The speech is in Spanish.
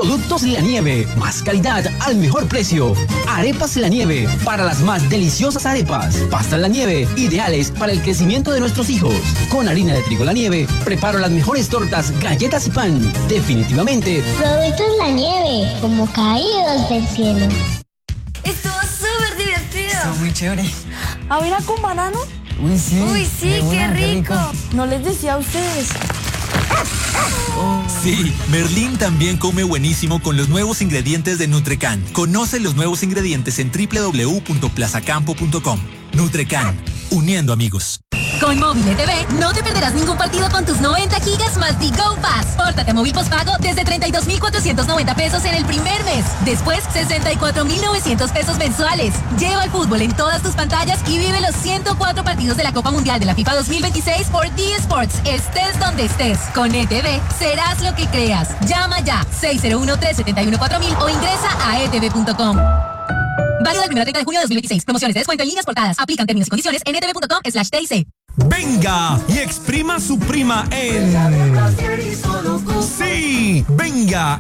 Productos La Nieve, más calidad al mejor precio. Arepas La Nieve, para las más deliciosas arepas. Pastas La Nieve, ideales para el crecimiento de nuestros hijos. Con harina de trigo La Nieve, preparo las mejores tortas, galletas y pan. Definitivamente. Productos La Nieve, como caídos del cielo. Estuvo súper divertido. Estuvo muy chévere. ¿Avena con banano? Uy, sí. Uy, sí, qué rico. No les decía a ustedes. Sí, Merlín también come buenísimo con los nuevos ingredientes de Nutrecan. Conoce los nuevos ingredientes en www.plazacampo.com. Nutrecan, uniendo amigos. Con Móvil ETV no te perderás ningún partido con tus 90 gigas más Go Pass. Pórtate a Móvil Postpago desde 32,490 pesos en el primer mes. Después, 64,900 pesos mensuales. Lleva el fútbol en todas tus pantallas y vive los 104 partidos de la Copa Mundial de la FIFA 2026 por D-Sports. Estés donde estés. Con ETV serás lo que creas. Llama ya 601-371-4000 o ingresa a etv.com. Válido del 1 al 30 de junio de 2026. Promociones de descuento en líneas portadas. Aplican términos y condiciones en etv.com/TIC. Venga y exprima su prima en... Sí, venga